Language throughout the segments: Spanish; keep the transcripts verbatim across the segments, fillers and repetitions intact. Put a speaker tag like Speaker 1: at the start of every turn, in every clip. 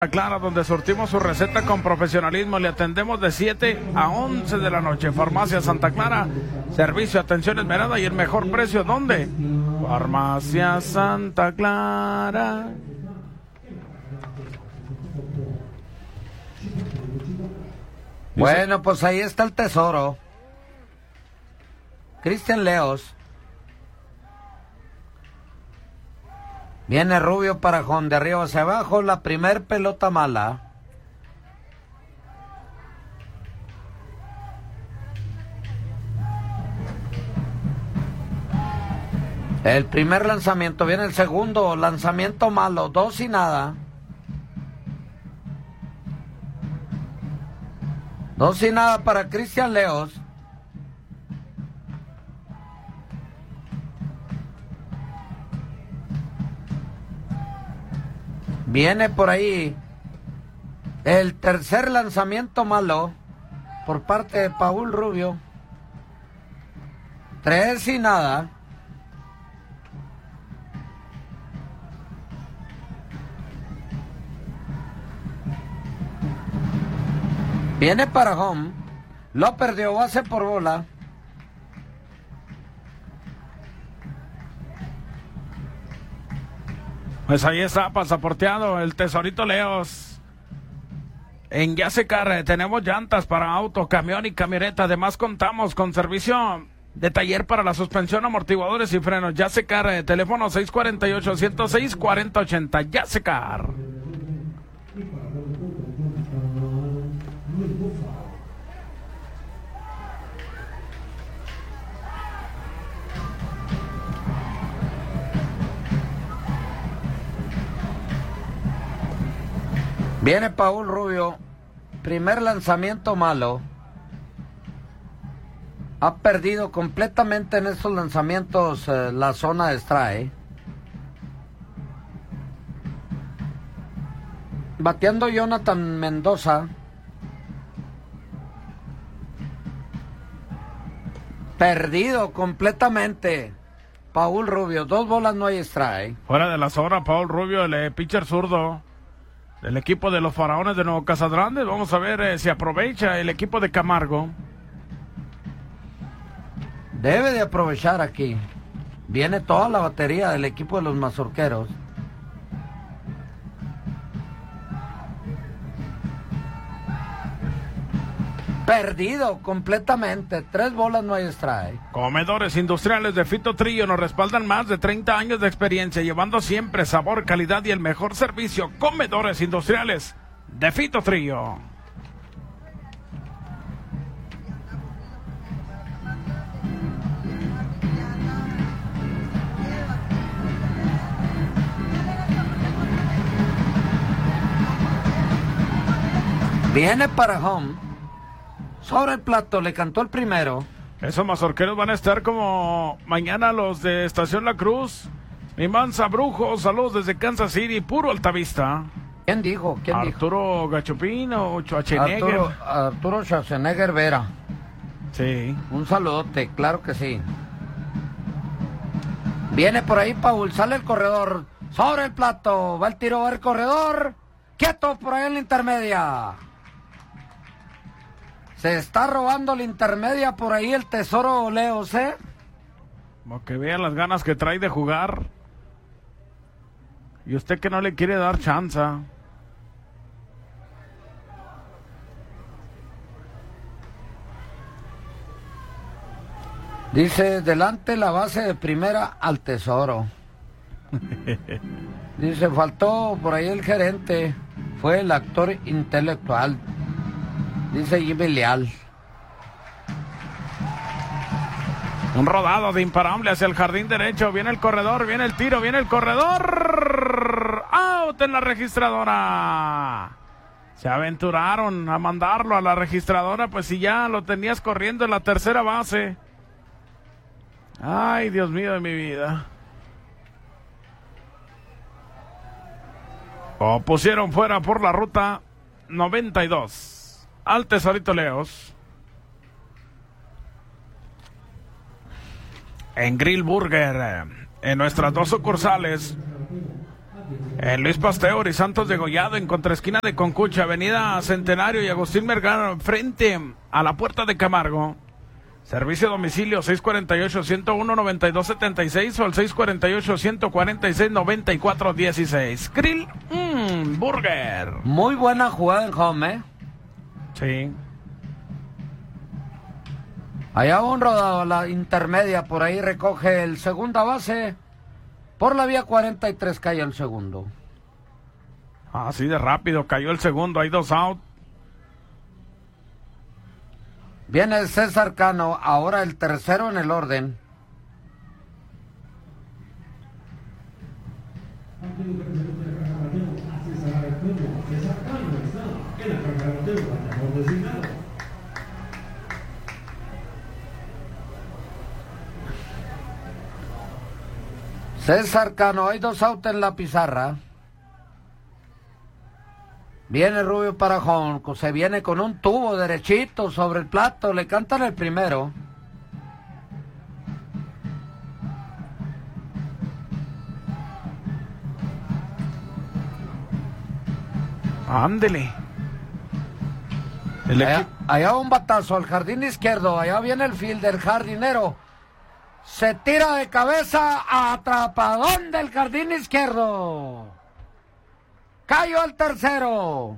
Speaker 1: Clara, donde surtimos su receta con profesionalismo. Le atendemos de siete a once de la noche. Farmacia Santa Clara, servicio, atención esmerada y el mejor precio. ¿Dónde? Farmacia Santa Clara.
Speaker 2: Bueno, pues ahí está el tesoro. Cristian Leos. Viene Rubio para Jon, de arriba hacia abajo, la primer pelota mala. El primer lanzamiento, viene el segundo, lanzamiento malo, dos y nada. Dos y nada para Cristian Leos. Viene por ahí el tercer lanzamiento malo por parte de Paul Rubio. Tres y nada. Viene para home. Lo perdió, base por bola.
Speaker 1: Pues ahí está, pasaporteado el Tesorito Leos. En Yasecar tenemos llantas para auto, camión y camioneta. Además contamos con servicio de taller para la suspensión, amortiguadores y frenos. Yasecar, teléfono seis cuatro ocho, ciento seis, cuarenta ochenta. Yasecar.
Speaker 2: Viene Paul Rubio, primer lanzamiento malo. Ha perdido completamente en estos lanzamientos eh, la zona de strike. Bateando Jonathan Mendoza. Perdido completamente Paul Rubio, dos bolas, no hay strike.
Speaker 1: Fuera de la zona, Paul Rubio, el eh, pitcher zurdo del equipo de los Faraones de Nuevo Casagrande. Vamos a ver eh, si aprovecha el equipo de Camargo.
Speaker 2: Debe de aprovechar aquí. Viene toda la batería del equipo de los mazorqueros. Perdido completamente. Tres bolas, no hay strike.
Speaker 1: Comedores Industriales de Fito Trillo nos respaldan más de treinta años de experiencia, llevando siempre sabor, calidad y el mejor servicio. Comedores Industriales de Fito Trillo.
Speaker 2: Viene para home. Sobre el plato, le cantó el primero.
Speaker 1: Esos mazorqueros van a estar como mañana los de Estación La Cruz. Mi mansa Brujo, saludos desde Kansas City, puro Altavista.
Speaker 2: ¿Quién dijo? ¿Quién
Speaker 1: Arturo
Speaker 2: dijo?
Speaker 1: Gachupín o Schwarzenegger.
Speaker 2: Arturo, Arturo Schwarzenegger Vera.
Speaker 1: Sí.
Speaker 2: Un saludote, claro que sí. Viene por ahí Paul, sale el corredor. Sobre el plato, va el tiro, va el corredor. Quieto por ahí en la intermedia. Se está robando la intermedia por ahí el Tesoro Leos, ¿eh?
Speaker 1: Como que vean las ganas que trae de jugar. Y usted que no le quiere dar chance.
Speaker 2: Dice, delante la base de primera al Tesoro. Dice, faltó por ahí el gerente. Fue el actor intelectual. Dice Jimmy Leal.
Speaker 1: Un rodado de imparable hacia el jardín derecho. Viene el corredor, viene el tiro, viene el corredor. Out en la registradora. Se aventuraron a mandarlo a la registradora, pues si ya lo tenías corriendo en la tercera base. Ay, Dios mío de mi vida. Lo pusieron fuera por la ruta noventa y dos. Al Tesorito Leos. En Grill Burger, en nuestras dos sucursales, En Luis Pasteur y Santos de Gollado, en contraesquina de Concucha, Avenida Centenario y Agustín Melgar, frente a la Puerta de Camargo. Servicio a domicilio seis cuatro ocho, uno cero uno, nueve dos siete seis o al seis cuatro ocho, uno cuatro seis, nueve cuatro uno seis. Grill mmm, Burger.
Speaker 2: Muy buena jugada en home, ¿eh?
Speaker 1: Sí.
Speaker 2: Allá un rodado a la intermedia, por ahí recoge el segunda base. Por la vía cuarenta y tres cayó el segundo.
Speaker 1: Así de rápido cayó el segundo, hay dos out.
Speaker 2: Viene César Cano, ahora el tercero en el orden. César Cano, hay dos outs en la pizarra. Viene Rubio para Jonco, se viene con un tubo derechito sobre el plato, le cantan el primero.
Speaker 1: Ándele.
Speaker 2: Allá, allá un batazo al jardín izquierdo, allá viene el fielder, el jardinero. Se tira de cabeza, atrapadón del jardín izquierdo. Cayó el tercero.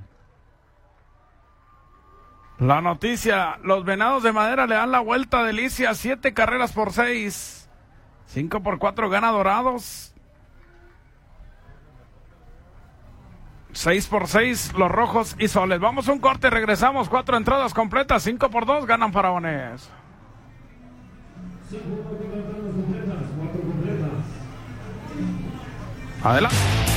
Speaker 1: La noticia, los Venados de Madera le dan la vuelta a Delicia, siete carreras por seis. Cinco por cuatro gana Dorados. Seis por seis los Rojos y Soles. Vamos a un corte, regresamos. Cuatro entradas completas, cinco por dos ganan Faraones. Adelante.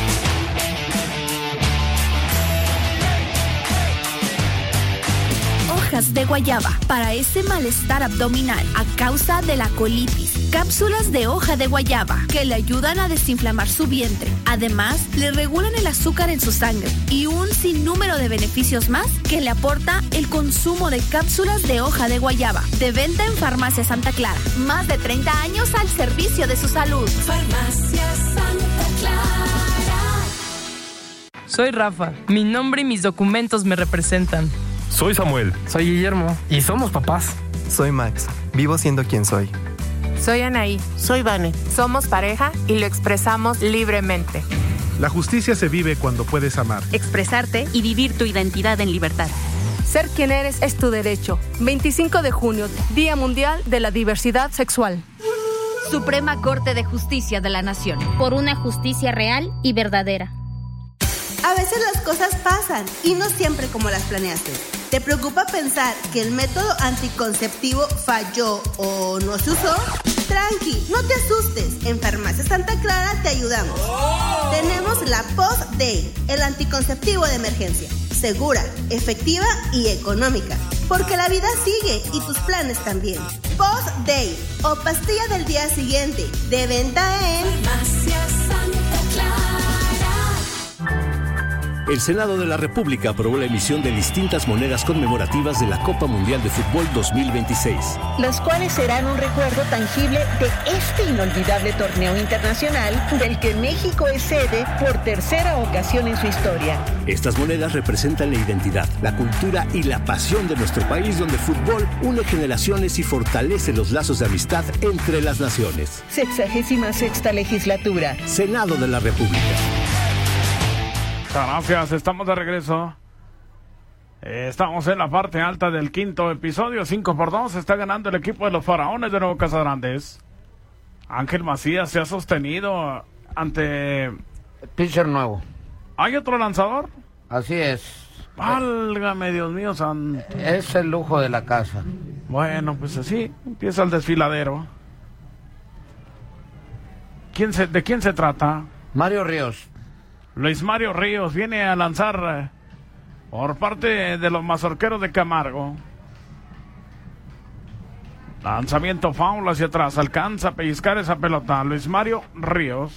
Speaker 3: Hojas de guayaba para ese malestar abdominal a causa de la colitis. Cápsulas de hoja de guayaba que le ayudan a desinflamar su vientre. Además, le regulan el azúcar en su sangre y un sinnúmero de beneficios más que le aporta el consumo de cápsulas de hoja de guayaba. De venta en Farmacia Santa Clara. Más de treinta años al servicio de su salud. Farmacia Santa
Speaker 4: Clara. Soy Rafa. Mi nombre y mis documentos me representan.
Speaker 5: Soy Samuel.
Speaker 6: Soy Guillermo.
Speaker 5: Y somos papás.
Speaker 7: Soy Max. Vivo siendo quien soy.
Speaker 8: Soy Anaí.
Speaker 9: Soy Vane.
Speaker 8: Somos pareja y lo expresamos libremente.
Speaker 10: La justicia se vive cuando puedes amar,
Speaker 11: expresarte y vivir tu identidad en libertad.
Speaker 12: Ser quien eres es tu derecho. veinticinco de junio, Día Mundial de la Diversidad Sexual.
Speaker 13: Suprema Corte de Justicia de la Nación.
Speaker 14: Por una justicia real y verdadera.
Speaker 15: A veces las cosas pasan y no siempre como las planeaste. ¿Te preocupa pensar que el método anticonceptivo falló o no se usó? Tranqui, no te asustes. En Farmacia Santa Clara te ayudamos. ¡Oh! Tenemos la Post-Day, el anticonceptivo de emergencia. Segura, efectiva y económica. Porque la vida sigue y tus planes también. Post-Day o pastilla del día siguiente. De venta en
Speaker 16: Farmacia Santa Clara.
Speaker 17: El Senado de la República aprobó la emisión de distintas monedas conmemorativas de la Copa Mundial de Fútbol dos mil veintiséis.
Speaker 18: Las cuales serán un recuerdo tangible de este inolvidable torneo internacional del que México es sede por tercera ocasión en su historia.
Speaker 17: Estas monedas representan la identidad, la cultura y la pasión de nuestro país, donde el fútbol une generaciones y fortalece los lazos de amistad entre las naciones.
Speaker 18: Sexagésima sexta legislatura.
Speaker 17: Senado de la República.
Speaker 1: Gracias, estamos de regreso. Eh, estamos en la parte alta del quinto episodio. cinco por dos está ganando el equipo de los Faraones de Nuevo Casagrandes. Ángel Macías se ha sostenido ante
Speaker 2: pitcher nuevo.
Speaker 1: ¿Hay otro lanzador?
Speaker 2: Así es.
Speaker 1: Válgame, Dios mío santo.
Speaker 2: Es el lujo de la casa.
Speaker 1: Bueno, pues así empieza el desfiladero. ¿Quién se, ¿De quién se trata?
Speaker 2: Mario Ríos.
Speaker 1: Luis Mario Ríos viene a lanzar por parte de los mazorqueros de Camargo. Lanzamiento foul hacia atrás. Alcanza a pellizcar esa pelota. Luis Mario Ríos.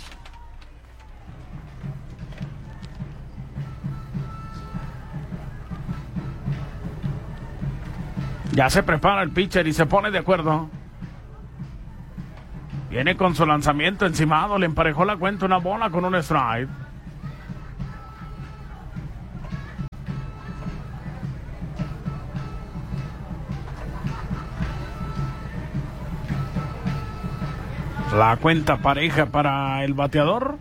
Speaker 1: Ya se prepara el pitcher y se pone de acuerdo. Viene con su lanzamiento encimado. Le emparejó la cuenta una bola con un strike. La cuenta pareja para el bateador.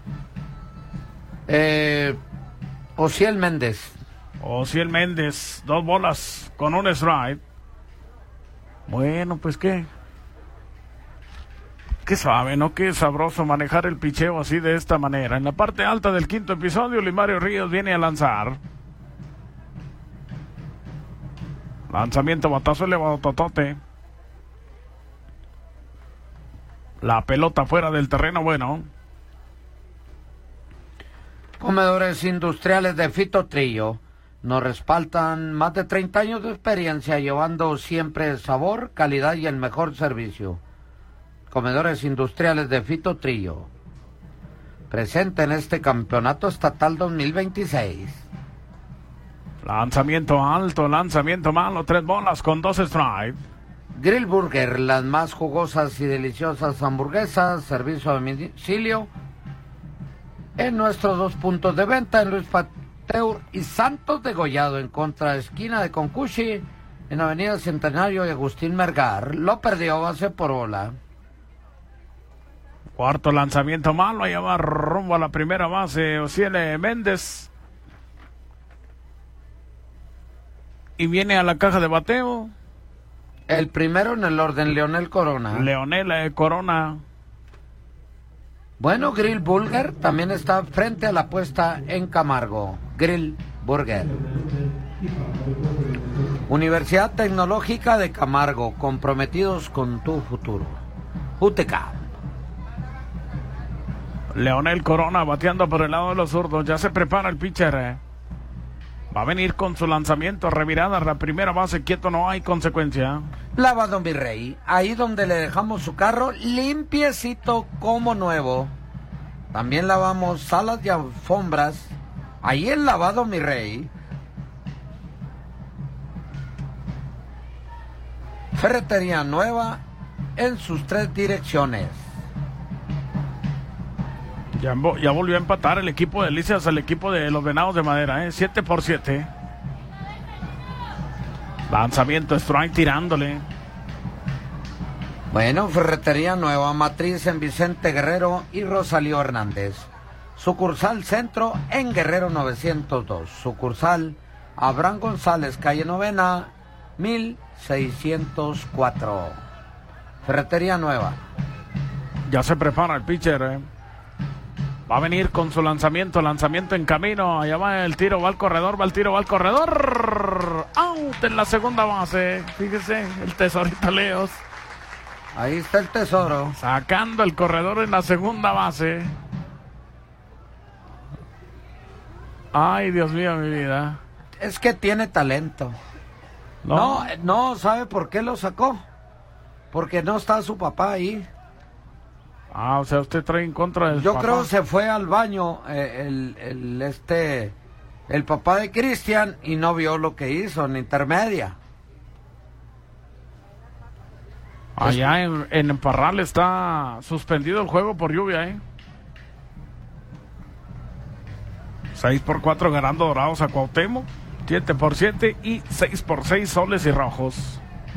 Speaker 2: Eh, Osiel Méndez.
Speaker 1: Osiel Méndez, dos bolas con un strike. Bueno, pues qué. Qué suave, ¿no? Qué sabroso manejar el picheo así de esta manera. En la parte alta del quinto episodio, Limario Ríos viene a lanzar. Lanzamiento, batazo elevado, totote. La pelota fuera del terreno, bueno.
Speaker 2: Comedores industriales de Fito Trillo nos respaldan más de treinta años de experiencia, llevando siempre sabor, calidad y el mejor servicio. Comedores industriales de Fito Trillo, presente en este campeonato estatal dos mil veintiséis.
Speaker 1: Lanzamiento alto, lanzamiento malo, tres bolas con dos strikes.
Speaker 2: Grill Burger, las más jugosas y deliciosas hamburguesas, servicio a domicilio en nuestros dos puntos de venta, en Luis Pasteur y Santos de Gollado, en contra esquina de Concuchi, en Avenida Centenario y Agustín Melgar. Lo perdió, base por bola.
Speaker 1: Cuarto lanzamiento malo, allá va rumbo a la primera base Osiel Méndez. Y viene a la caja de bateo.
Speaker 2: El primero en el orden, Leonel Corona.
Speaker 1: Leonel eh, Corona.
Speaker 2: Bueno, Grill Burger también está frente a la puesta en Camargo. Grill Burger. Universidad Tecnológica de Camargo, comprometidos con tu futuro. U T C A.
Speaker 1: Leonel Corona bateando por el lado de los zurdos. Ya se prepara el pitcher. Eh. Va a venir con su lanzamiento, revirada a la primera base, quieto, no hay consecuencia.
Speaker 2: Lavado Virrey, ahí donde le dejamos su carro, limpiecito como nuevo. También lavamos salas y alfombras, ahí en Lavado Virrey. Ferretería nueva en sus tres direcciones.
Speaker 1: Ya, ya volvió a empatar el equipo de Delicias al equipo de los Venados de Madera, ¿eh? siete por siete. Lanzamiento, strike tirándole.
Speaker 2: Bueno, Ferretería Nueva, matriz en Vicente Guerrero y Rosalío Hernández. Sucursal Centro en Guerrero novecientos dos. Sucursal Abraham González, calle Novena, mil seiscientos cuatro. Ferretería Nueva.
Speaker 1: Ya se prepara el pitcher, ¿eh? Va a venir con su lanzamiento, lanzamiento en camino. Allá va el tiro, va al corredor, va el tiro, va al corredor. Out en la segunda base. Fíjese, el tesorito Leos.
Speaker 2: Ahí está el tesoro.
Speaker 1: Sacando el corredor en la segunda base. Ay, Dios mío, mi vida.
Speaker 2: Es que tiene talento. No, no, no ¿sabe por qué lo sacó? Porque no está su papá ahí.
Speaker 1: Ah, o sea, usted trae en contra del
Speaker 2: Yo
Speaker 1: papá.
Speaker 2: creo que se fue al baño eh, el, el, este, el papá de Cristian y no vio lo que hizo en intermedia.
Speaker 1: Allá en, en Parral está suspendido el juego por lluvia, ¿eh? seis por cuatro ganando Dorados a Cuauhtémoc, siete por siete y seis por seis Soles y Rojos.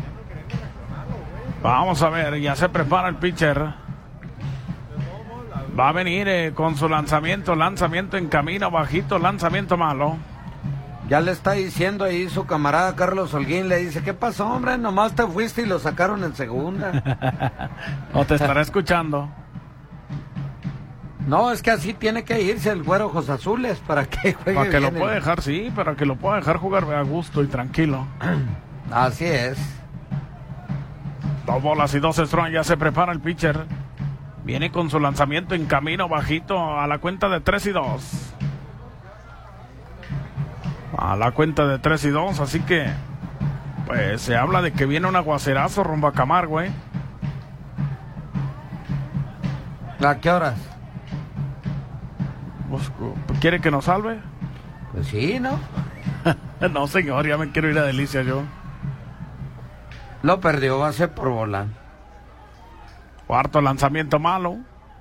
Speaker 1: Vamos a ver, ya se prepara el pitcher. Va a venir eh, con su lanzamiento, lanzamiento en camino, bajito, lanzamiento malo.
Speaker 2: Ya le está diciendo ahí su camarada Carlos Holguín, le dice, ¿qué pasó, hombre? Nomás te fuiste y lo sacaron en segunda.
Speaker 1: O te estará escuchando.
Speaker 2: No, es que así tiene que irse el güero Ojos Azules para que juegue
Speaker 1: Para que
Speaker 2: bien
Speaker 1: lo pueda
Speaker 2: el...
Speaker 1: dejar, sí, para que lo pueda dejar jugar a gusto y tranquilo.
Speaker 2: Así es.
Speaker 1: Dos bolas y dos strikes, ya se prepara el pitcher. Viene con su lanzamiento en camino, bajito, a la cuenta de tres y dos. A la cuenta de tres y dos, así que pues se habla de que viene un aguacerazo rumbo a Camargo, ¿eh?
Speaker 2: ¿A qué horas?
Speaker 1: Pues, ¿quiere que nos salve?
Speaker 2: Pues sí, ¿no?
Speaker 1: No, señor, ya me quiero ir a Delicia yo.
Speaker 2: Lo perdió, va a ser por bola.
Speaker 1: Cuarto lanzamiento malo.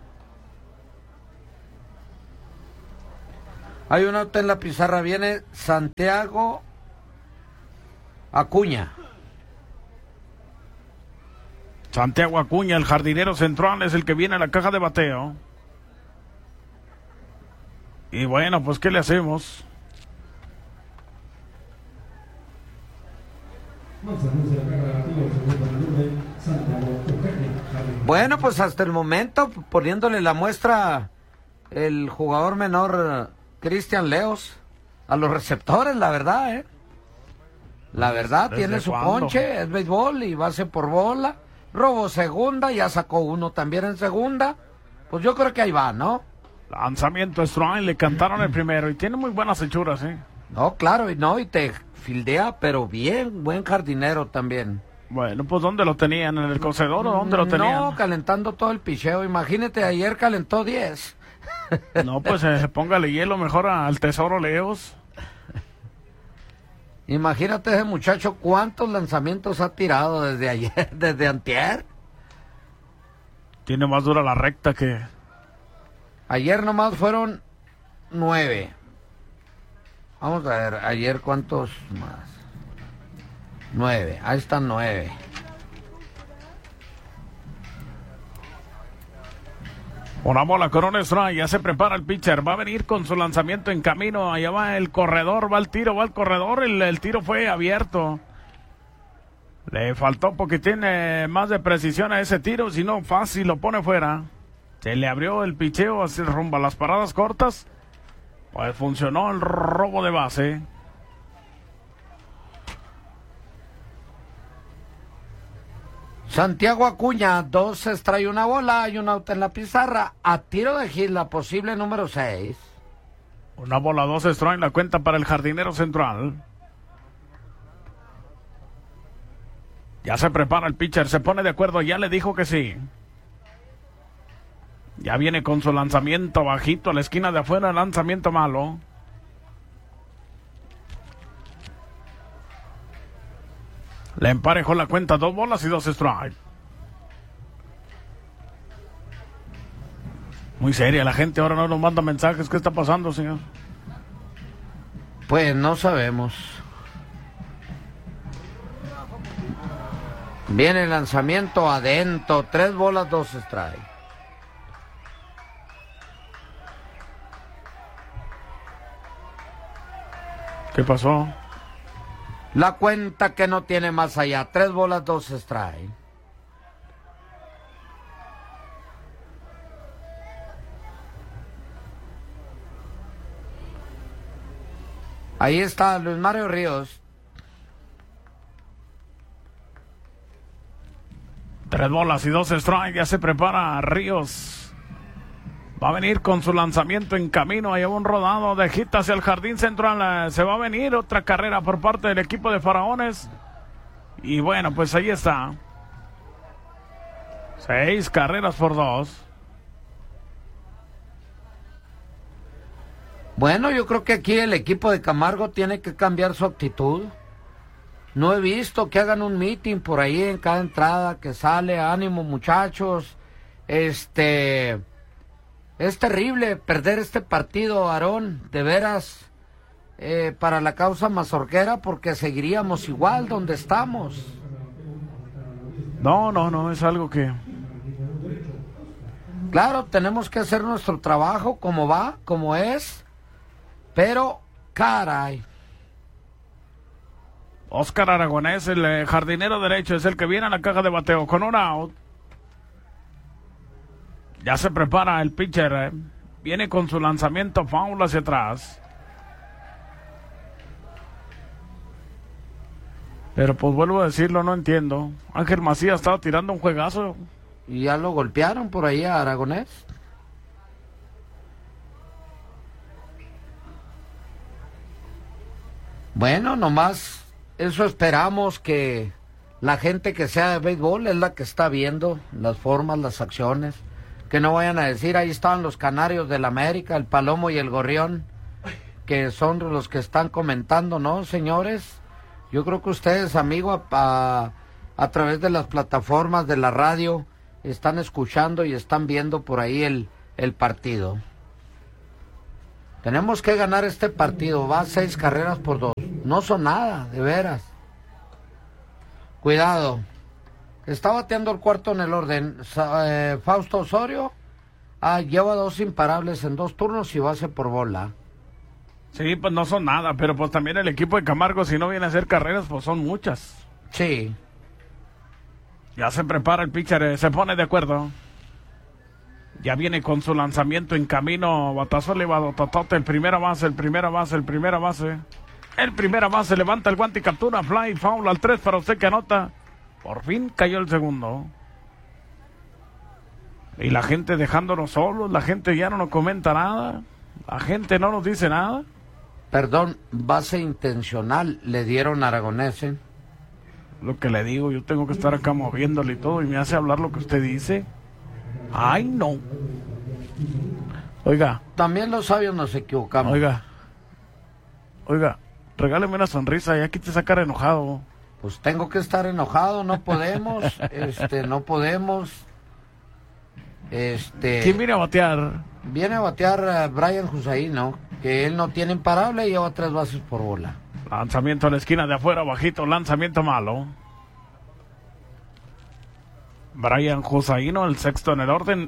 Speaker 2: Hay un auto en la pizarra, viene Santiago Acuña.
Speaker 1: Santiago Acuña, el jardinero central, es el que viene a la caja de bateo. Y bueno, pues ¿qué le hacemos?
Speaker 2: Bueno, pues hasta el momento, poniéndole la muestra el jugador menor Cristian Leos a los receptores, la verdad, ¿eh? La verdad, tiene su
Speaker 1: cuándo?
Speaker 2: ponche, es béisbol y base por bola. Robo segunda, ya sacó uno también en segunda. Pues yo creo que ahí va, ¿no?
Speaker 1: Lanzamiento strike, le cantaron el primero y tiene muy buenas hechuras, ¿eh?
Speaker 2: No, claro, y no, y te fildea, pero bien, buen jardinero también.
Speaker 1: Bueno, pues ¿dónde lo tenían? ¿En el cocedor o dónde lo tenían?
Speaker 2: No, calentando todo el picheo. Imagínate, ayer calentó diez.
Speaker 1: No, pues eh, póngale hielo mejor al Tesoro Leos.
Speaker 2: Imagínate ese muchacho cuántos lanzamientos ha tirado desde ayer, desde antier.
Speaker 1: Tiene más dura la recta que...
Speaker 2: Ayer nomás fueron nueve. Vamos a ver, ayer cuántos más. Nueve, ahí están nueve.
Speaker 1: Una bola con un strike, ya se prepara el pitcher, va a venir con su lanzamiento en camino, allá va el corredor, va el tiro, va el corredor, el, el tiro fue abierto. Le faltó porque tiene más de precisión a ese tiro, si no fácil lo pone fuera. Se le abrió el picheo así rumbo a las paradas cortas, pues funcionó el robo de base.
Speaker 2: Santiago Acuña, dos extrae una bola, hay un out en la pizarra. A tiro de hit, la posible número seis.
Speaker 1: Una bola, dos strike, la cuenta para el jardinero central. Ya se prepara el pitcher, se pone de acuerdo, ya le dijo que sí. Ya viene con su lanzamiento bajito a la esquina de afuera, lanzamiento malo. Le emparejó la cuenta, dos bolas y dos strikes. Muy seria la gente, ahora no nos manda mensajes. ¿Qué está pasando, señor?
Speaker 2: Pues no sabemos. Viene el lanzamiento adentro, tres bolas, dos strikes.
Speaker 1: ¿Qué pasó?
Speaker 2: La cuenta que no tiene más allá. Tres bolas, dos strikes. Ahí está Luis Mario Ríos.
Speaker 1: Tres bolas y dos strikes. Ya se prepara Ríos. Va a venir con su lanzamiento en camino. Hay un rodado de hit hacia el jardín central. Se va a venir otra carrera por parte del equipo de Faraones. Y bueno, pues ahí está. Seis carreras por dos.
Speaker 2: Bueno, yo creo que aquí el equipo de Camargo tiene que cambiar su actitud. No he visto que hagan un meeting por ahí en cada entrada que sale. Ánimo, muchachos. Este... Es terrible perder este partido, Aarón, de veras, eh, para la causa mazorquera, porque seguiríamos igual donde estamos.
Speaker 1: No, no, no, es algo que...
Speaker 2: Claro, tenemos que hacer nuestro trabajo como va, como es, pero, caray.
Speaker 1: Oscar Aragonés, el eh, jardinero derecho, es el que viene a la caja de bateo con un out. Ya se prepara el pitcher, eh. Viene con su lanzamiento foul hacia atrás. Pero pues vuelvo a decirlo, no entiendo. Ángel Macías estaba tirando un juegazo.
Speaker 2: Y ya lo golpearon por ahí a Aragonés. Bueno, nomás eso esperamos, que la gente que sea de béisbol es la que está viendo las formas, las acciones. Que no vayan a decir, ahí estaban los canarios del América, el Palomo y el Gorrión, que son los que están comentando, ¿no, señores? Yo creo que ustedes, amigos, a, a través de las plataformas de la radio, están escuchando y están viendo por ahí el, el partido. Tenemos que ganar este partido, va seis carreras por dos. No son nada, de veras. Cuidado. Está bateando el cuarto en el orden. Eh, Fausto Osorio ah, lleva dos imparables en dos turnos y base por bola.
Speaker 1: Sí, pues no son nada, pero pues también el equipo de Camargo, si no viene a hacer carreras, pues son muchas.
Speaker 2: Sí.
Speaker 1: Ya se prepara el pitcher, eh, se pone de acuerdo. Ya viene con su lanzamiento en camino. Batazo elevado, totote, el primera base, el primera base, el primera base. El primera base levanta el guante y captura. Fly, foul al tres para usted que anota. Por fin cayó el segundo. Y la gente dejándonos solos, la gente ya no nos comenta nada. La gente no nos dice nada.
Speaker 2: Perdón, base intencional le dieron a Aragonés, ¿eh?
Speaker 1: Lo que le digo, yo tengo que estar acá moviéndole y todo y me hace hablar lo que usted dice. Ay, no. Oiga.
Speaker 2: También los sabios nos equivocamos.
Speaker 1: Oiga. Oiga, regáleme una sonrisa, ya quítese esa cara enojado.
Speaker 2: Pues tengo que estar enojado, no podemos, este, no podemos. Este.
Speaker 1: ¿Quién viene a batear?
Speaker 2: Viene a batear a Brian Hussein, ¿no? Que él no tiene imparable y lleva tres bases por bola.
Speaker 1: Lanzamiento a la esquina de afuera, bajito, lanzamiento malo. Brian Hussaino, el sexto en el orden.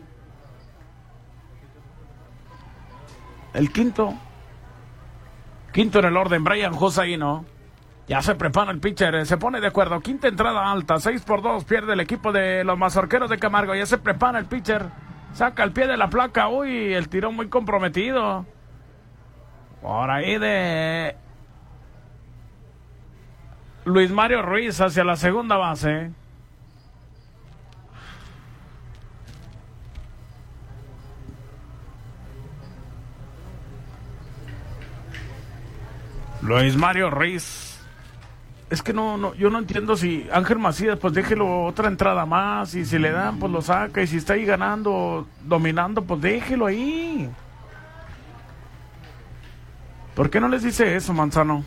Speaker 1: El quinto. Quinto en el orden, Brian Hussaino. Ya se prepara el pitcher, se pone de acuerdo. Quinta entrada alta, seis por dos, pierde el equipo de los mazorqueros de Camargo. Ya se prepara el pitcher, saca el pie de la placa. Uy, el tirón muy comprometido. Por ahí de Luis Mario Ruiz hacia la segunda base. Luis Mario Ruiz. Es que no, no, yo no entiendo si Ángel Macías, pues déjelo otra entrada más, y si le dan, pues lo saca, y si está ahí ganando, dominando, pues déjelo ahí. ¿Por qué no les dice eso, Manzano?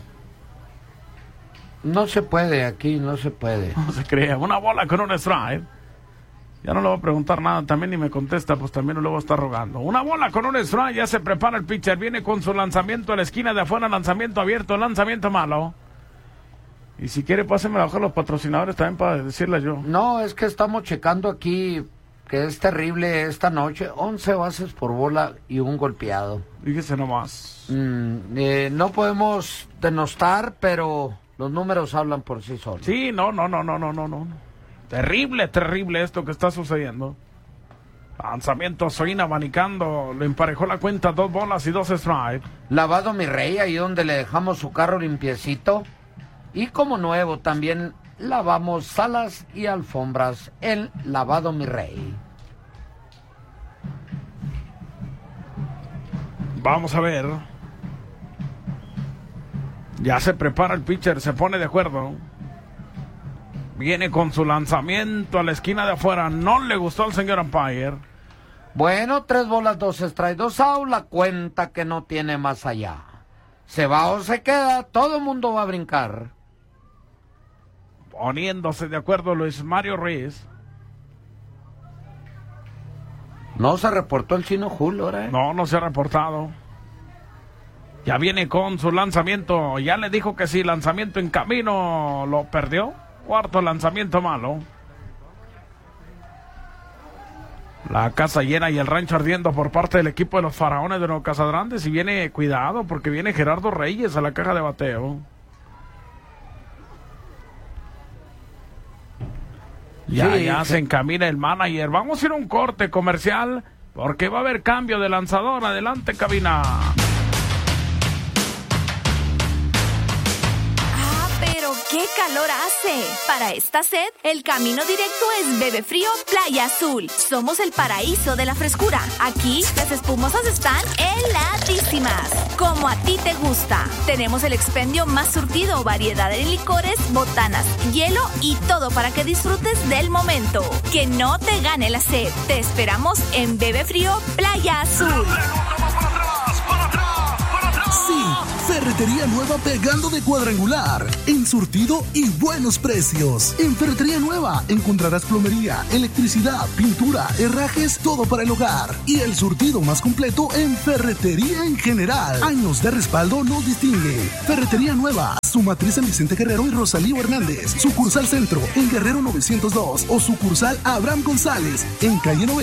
Speaker 2: No se puede aquí, no se puede.
Speaker 1: No se crea, una bola con un strike. Ya no le voy a preguntar nada, también ni me contesta, pues también no le voy a estar rogando. Una bola con un strike, ya se prepara el pitcher, viene con su lanzamiento a la esquina de afuera, lanzamiento abierto, lanzamiento malo. Y si quiere, páseme a bajar los patrocinadores también para decirles yo.
Speaker 2: No, es que estamos checando aquí que es terrible esta noche. once bases por bola y un golpeado.
Speaker 1: Fíjese nomás.
Speaker 2: Mm, eh, no podemos denostar, pero los números hablan por sí solos.
Speaker 1: Sí, no, no, no, no, no, no, no. Terrible, terrible esto que está sucediendo. Lanzamiento, Soina abanicando, le emparejó la cuenta, dos bolas y dos strikes.
Speaker 2: Lavado mi rey, ahí donde le dejamos su carro limpiecito. Y como nuevo también lavamos salas y alfombras en Lavado mi rey.
Speaker 1: Vamos a ver. Ya se prepara el pitcher, se pone de acuerdo. Viene con su lanzamiento a la esquina de afuera. No le gustó al señor umpire.
Speaker 2: Bueno, tres bolas, dos strikes, dos out. La cuenta que no tiene más allá. Se va o se queda, todo el mundo va a brincar.
Speaker 1: Poniéndose de acuerdo Luis Mario Ruiz.
Speaker 2: No se reportó el chino Julio, ¿eh?
Speaker 1: No, no se ha reportado. Ya viene con su lanzamiento. Ya le dijo que sí, lanzamiento en camino. Lo perdió. Cuarto lanzamiento malo. La casa llena y el rancho ardiendo por parte del equipo de los Faraones de Nuevo Casadrantes. Y viene, cuidado, porque viene Gerardo Reyes a la caja de bateo. Ya,
Speaker 2: sí,
Speaker 1: ya
Speaker 2: sí.
Speaker 1: se encamina el manager. Vamos a ir a un corte comercial porque va a haber cambio de lanzador. Adelante, cabina.
Speaker 3: ¡Ah, pero qué calor hace! Para esta sed, el camino directo es Bebe Frío Playa Azul. Somos el paraíso de la frescura. Aquí, las espumosas están heladísimas, como a ti te gusta. Tenemos el expendio más surtido, variedad de licores, botanas, hielo y todo para que disfrutes del momento. Que no te gane la sed. Te esperamos en Bebe Frío Playa Azul.
Speaker 16: Para atrás, para atrás, para atrás.
Speaker 6: Sí, Ferretería Nueva pegando de cuadrangular, en surtido y buenos precios. En Ferretería Nueva encontrarás plomería, electricidad, pintura, herrajes, todo para el hogar. Y el surtido más completo en ferretería en general. Años de respaldo nos distingue. Ferretería Nueva, su matriz en Vicente Guerrero y Rosalío Hernández. Sucursal Centro en Guerrero novecientos dos o sucursal Abraham González en calle noventa.